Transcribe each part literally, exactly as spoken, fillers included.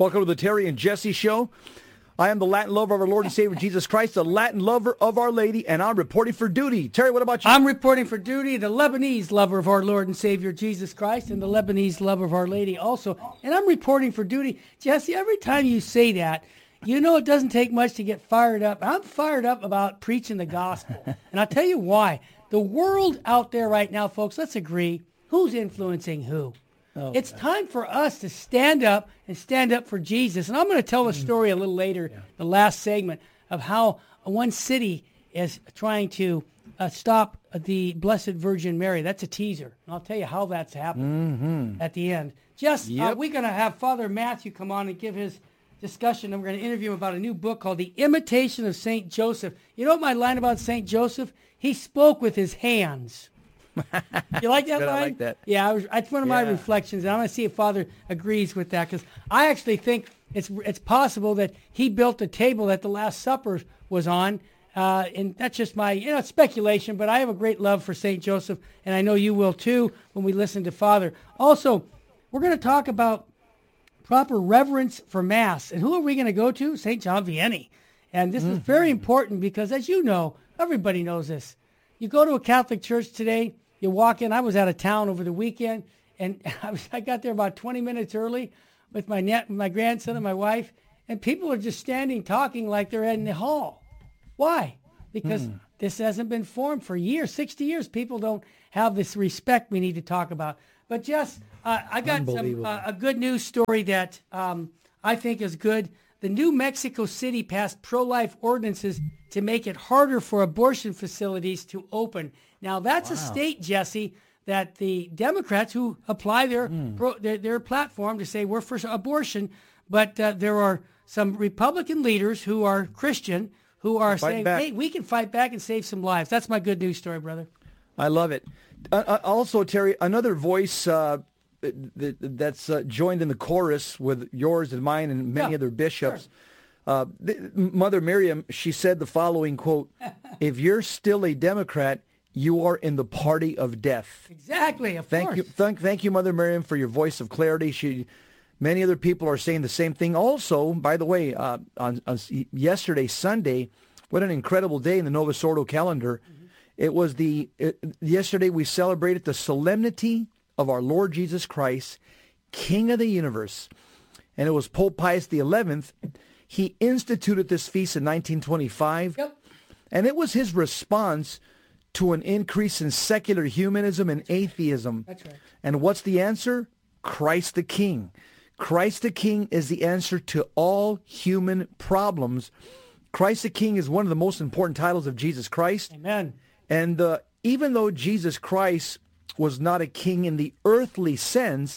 Welcome to the Terry and Jesse Show. I am the Latin lover of our Lord and Savior Jesus Christ, the Latin lover of Our Lady, and I'm reporting for duty. Terry, what about you? I'm reporting for duty, the Lebanese lover of our Lord and Savior Jesus Christ, and the Lebanese lover of Our Lady also. And I'm reporting for duty. Jesse, every time you say that, you know it doesn't take much to get fired up. I'm fired up about preaching the gospel. And I'll tell you why. The world out there right now, folks, let's agree, who's influencing who? Oh, it's God. Time for us to stand up and stand up for Jesus. And I'm going to tell a story a little later, yeah. the last segment, of how one city is trying to uh, stop the Blessed Virgin Mary. That's a teaser. And I'll tell you how that's happening mm-hmm. at the end. Just, yep. uh, we're going to have Father Matthew come on and give his discussion, and we're going to interview him about a new book called The Imitation of Saint Joseph. You know what my line about Saint Joseph? He spoke with his hands. You like that Good, line? I like that. Yeah, I was, that's one of my yeah. reflections, and I'm going to see if Father agrees with that, because I actually think it's it's possible that he built the table that the Last Supper was on, uh, and that's just my you know speculation, but I have a great love for Saint Joseph, and I know you will too when we listen to Father. Also, we're going to talk about proper reverence for Mass, and who are we going to go to? Saint John Vianney. And this mm-hmm. is very important because, as you know, everybody knows this. You go to a Catholic church today, you walk in. I was out of town over the weekend, and I, was, I got there about twenty minutes early with my net, my grandson and my wife, and people are just standing talking like they're in the hall. Why? Because mm. this hasn't been formed for years, sixty years. People don't have this respect we need to talk about. But Jess, uh, I got some, uh, a good news story that um, I think is good. The New Mexico City passed pro-life ordinances to make it harder for abortion facilities to open. Now, that's wow. a state, Jesse, that the Democrats who apply their, mm. pro, their their platform to say we're for abortion, but uh, there are some Republican leaders who are Christian who are fight saying, back. hey, we can fight back and save some lives. That's my good news story, brother. I love it. Uh, also, Terry, another voice uh, that, that's uh, joined in the chorus with yours and mine and many yeah, other bishops. Sure. Uh, Mother Miriam, she said the following quote, if you're still a Democrat, you are in the party of death. Exactly, of thank course. You, thank, thank you, Mother Miriam, for your voice of clarity. She, many other people are saying the same thing. Also, by the way, uh, on, on yesterday, Sunday, what an incredible day in the Novus Ordo calendar. Mm-hmm. It was the, it, yesterday we celebrated the solemnity of our Lord Jesus Christ, King of the universe. And it was Pope Pius the eleventh. He instituted this feast in nineteen twenty-five. Yep. And it was his response to an increase in secular humanism and atheism. That's right. And what's the answer? Christ the King. Christ the King is the answer to all human problems. Christ the King is one of the most important titles of Jesus Christ. Amen. And uh, even though Jesus Christ was not a king in the earthly sense,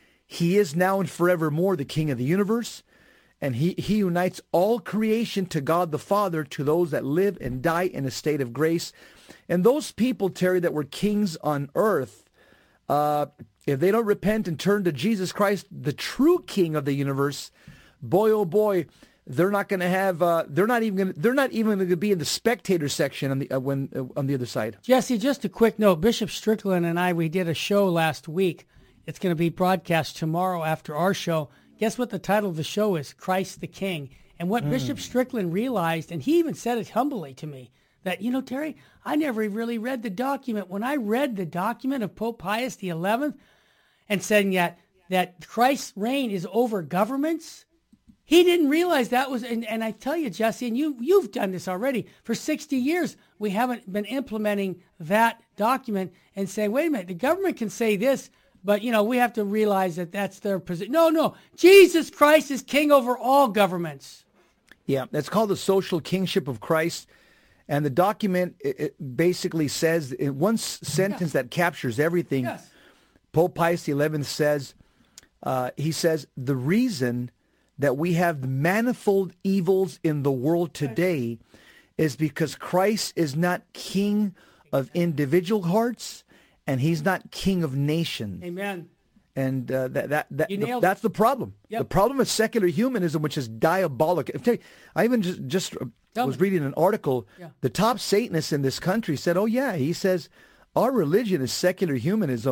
he is now and forevermore the King of the universe. And he, he unites all creation to God the Father, to those that live and die in a state of grace. And those people, Terry, that were kings on earth, uh, if they don't repent and turn to Jesus Christ, the true King of the universe, boy, oh boy, they're not going to have. Uh, they're not even. Gonna, they're not even going to be in the spectator section on the uh, when uh, on the other side. Jesse, just a quick note. Bishop Strickland and I, we did a show last week. It's going to be broadcast tomorrow after our show. Guess what the title of the show is? Christ the King. And what mm. Bishop Strickland realized, and he even said it humbly to me, that, you know, Terry, I never really read the document. When I read the document of Pope Pius the eleventh and saying that, that Christ's reign is over governments, he didn't realize that was, and, and I tell you, Jesse, and you, you've done this already, for sixty years, we haven't been implementing that document and saying, wait a minute, the government can say this, but, you know, we have to realize that that's their position. No, no, Jesus Christ is king over all governments. Yeah, that's called the social kingship of Christ. And the document it, it basically says, in one s- sentence yes. that captures everything, yes. Pope Pius the eleventh says, uh, he says, the reason that we have manifold evils in the world today is because Christ is not king of individual hearts, and he's not king of nations. Amen. And uh, that that, that the, it. that's the problem. Yep. The problem is secular humanism, which is diabolic. I even just, just Tell was me. reading an article. Yeah. The top Satanist in this country said, oh, yeah, he says, our religion is secular humanism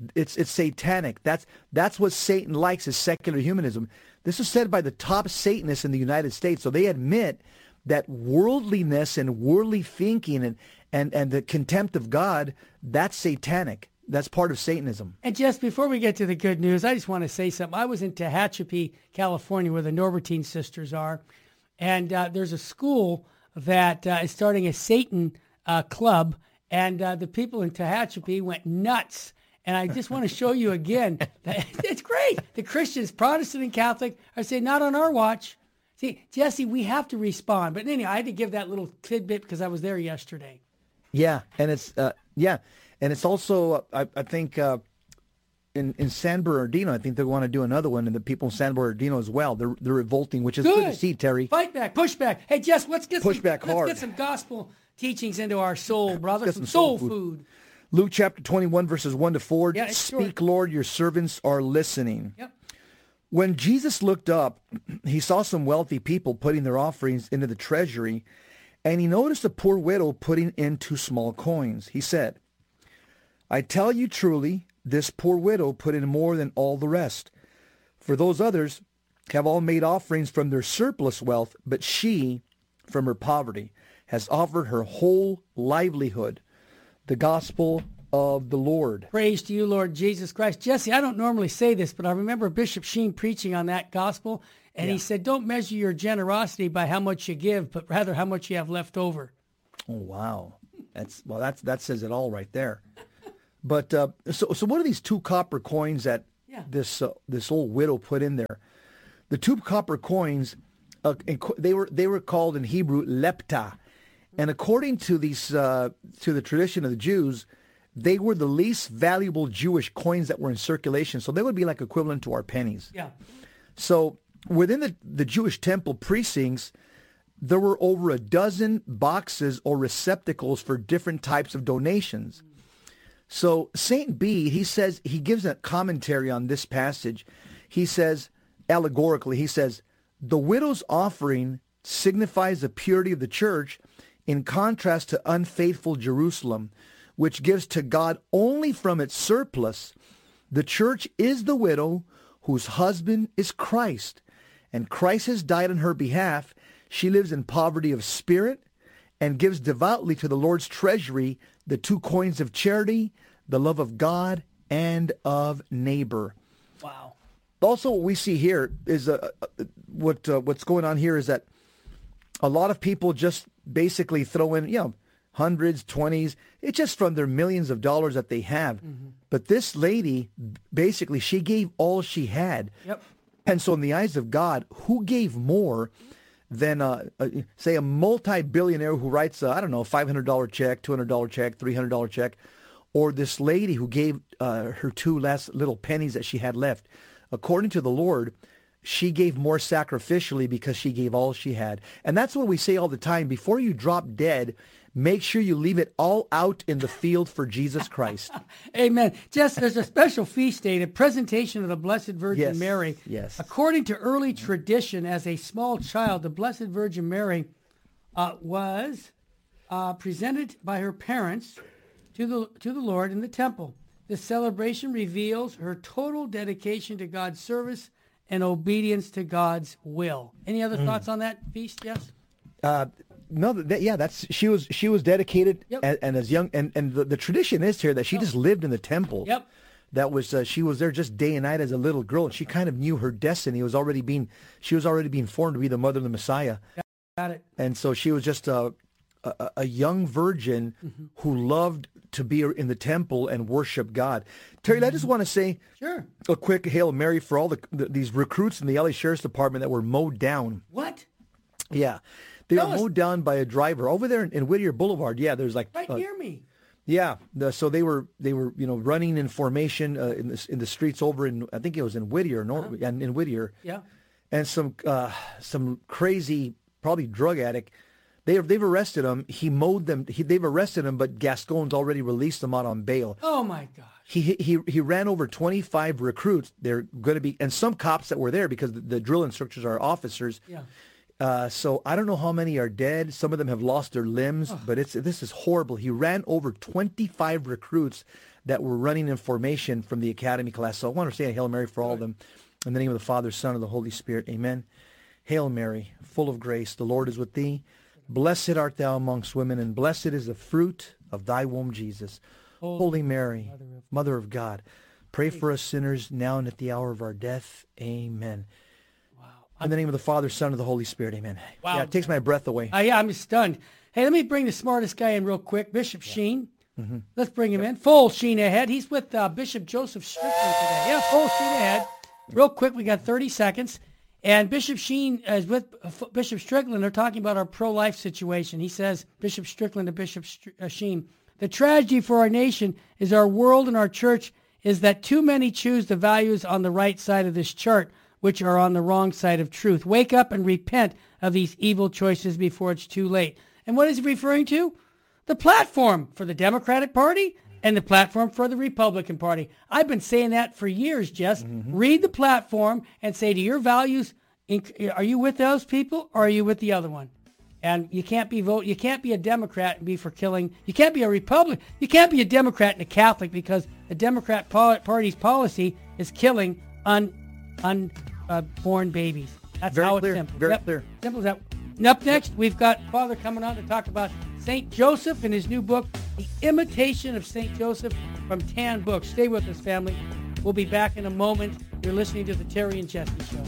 It's it's satanic. That's that's what Satan likes, is secular humanism. This is said by the top Satanists in the United States. So they admit that worldliness and worldly thinking and, and, and the contempt of God, that's satanic. That's part of Satanism. And just before we get to the good news, I just want to say something. I was in Tehachapi, California, where the Norbertine sisters are. And uh, there's a school that uh, is starting a Satan uh, club. And uh, the people in Tehachapi went nuts. And I just want to show you again that it's great. The Christians, Protestant and Catholic, are saying, not on our watch. See, Jesse, we have to respond. But anyway, I had to give that little tidbit because I was there yesterday. Yeah, and it's uh, yeah, and it's also uh, I, I think uh, in in San Bernardino, I think they want to do another one, and the people in San Bernardino as well. They're they're revolting, which is good, good to see, Terry. Fight back, push back. Hey, Jess, let's get push some, back let's hard. get some gospel teachings into our soul, brother. Some, some soul, soul food. food. Luke chapter twenty-one, verses one to four. Yeah, Speak, short. Lord, your servants are listening. Yep. When Jesus looked up, he saw some wealthy people putting their offerings into the treasury, and he noticed a poor widow putting in two small coins. He said, I tell you truly, this poor widow put in more than all the rest. For those others have all made offerings from their surplus wealth, but she, from her poverty, has offered her whole livelihood. The gospel of the Lord. Praise to you, Lord Jesus Christ. Jesse, I don't normally say this, but I remember Bishop Sheen preaching on that gospel, and yeah. he said, don't measure your generosity by how much you give, but rather how much you have left over. Oh, wow. That's well, that's that says it all right there. But uh, so so what are these two copper coins that yeah. this uh, this old widow put in there? The two copper coins, uh, they were they were called in Hebrew lepta. And according to these, uh, to the tradition of the Jews, they were the least valuable Jewish coins that were in circulation. So they would be like equivalent to our pennies. Yeah. So within the, the Jewish temple precincts, there were over a dozen boxes or receptacles for different types of donations. So Saint Bede, he says, he gives a commentary on this passage. He says, allegorically, he says, the widow's offering signifies the purity of the church, in contrast to unfaithful Jerusalem, which gives to God only from its surplus. The church is the widow whose husband is Christ, and Christ has died on her behalf. She lives in poverty of spirit and gives devoutly to the Lord's treasury the two coins of charity, the love of God and of neighbor. Wow. Also, what we see here is uh, what uh, what's going on here is that a lot of people just basically throw in, you know, hundreds, twenties. It's just from their millions of dollars that they have. Mm-hmm. But this lady, basically, she gave all she had. Yep. And so in the eyes of God, who gave more than, uh, uh, say, a multi-billionaire who writes, a, I don't know, a five hundred dollars check, two hundred dollars check, three hundred dollars check, or this lady who gave uh, her two last little pennies that she had left? According to the Lord, she gave more sacrificially because she gave all she had. And that's what we say all the time. Before you drop dead, make sure you leave it all out in the field for Jesus Christ. Amen. Jess, there's a special feast day, a presentation of the Blessed Virgin yes, Mary. Yes. According to early tradition, as a small child, the Blessed Virgin Mary uh, was uh, presented by her parents to the to the Lord in the temple. This celebration reveals her total dedication to God's service and obedience to God's will. Any other mm. thoughts on that feast? Yes. Uh, no, that, yeah, that's she was she was dedicated, yep. and, and as young, and and the, the tradition is here that she just lived in the temple. Yep. That was uh, she was there just day and night as a little girl, and she kind of knew her destiny. It was already being she was already being formed to be the mother of the Messiah. Got it. And so she was just a a, a young virgin mm-hmm. who loved to be in the temple and worship God. Terry, mm-hmm. I just want to say sure. a quick Hail Mary for all the, the these recruits in the L A Sheriff's Department that were mowed down. What? Yeah. They Tell were us. mowed down by a driver over there in, in Whittier Boulevard. Yeah, there's like right uh, near me. Yeah, the, so they were they were you know running in formation uh, in the in the streets over in I think it was in Whittier, Nor- uh-huh. and in Whittier. Yeah. And some uh, some crazy probably drug addict. They have, they've arrested him. He mowed them. He, they've arrested him, but Gascon's already released him out on bail. Oh my gosh. He he he ran over twenty-five recruits. They're going to be and some cops that were there because the, the drill instructors are officers. Yeah. Uh, so I don't know how many are dead. Some of them have lost their limbs, oh. but it's this is horrible. He ran over twenty-five recruits that were running in formation from the academy class. So I want to say a Hail Mary for all of them. In the name of the Father, Son, and the Holy Spirit. Amen. Hail Mary, full of grace, the Lord is with thee. Blessed art thou amongst women, and blessed is the fruit of thy womb, Jesus. Holy, Holy Mary, Mother of, Mother of God, pray for us sinners now and at the hour of our death. Amen. Wow. In the name of the Father, Son, and the Holy Spirit. Amen. Wow. Yeah, it takes my breath away. Uh, yeah, I'm stunned. Hey, let me bring the smartest guy in real quick, Bishop yeah. Sheen. Mm-hmm. Let's bring him yep. in. Full Sheen ahead. He's with uh, Bishop Joseph Strickland today. Yeah, full Sheen ahead. Real quick, we got thirty seconds. And Bishop Sheen is with uh, Bishop Strickland. They're talking about our pro-life situation. He says, Bishop Strickland to Bishop St- uh, Sheen, the tragedy for our nation is our world and our church is that too many choose the values on the right side of this chart, which are on the wrong side of truth. Wake up and repent of these evil choices before it's too late. And what is he referring to? The platform for the Democratic Party and the platform for the Republican Party. I've been saying that for years, Jess. Mm-hmm. Read the platform and say, do your values, are you with those people or are you with the other one? And you can't be vote. You can't be a Democrat and be for killing. You can't be a Republican. You can't be a Democrat and a Catholic because the Democrat Party's policy is killing un, unborn uh, babies. That's Very how clear. it's simple. Very yep. clear. Simple as that. And up next, we've got Father coming on to talk about Saint Joseph and his new book, The Imitation of Saint Joseph from Tan Books. Stay with us, family. We'll be back in a moment. You're listening to the Terry and Jesse Show.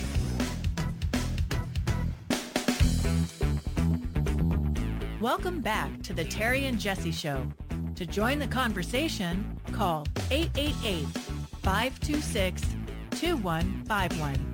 Welcome back to the Terry and Jesse Show. To join the conversation, call eight eight eight, five two six, two one five one.